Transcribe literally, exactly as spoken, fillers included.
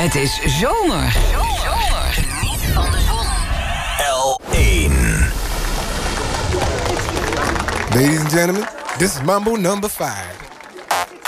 Het is zomer. Zomer. Geniet van de zon. L één. Ladies and gentlemen, this is Mambo number five.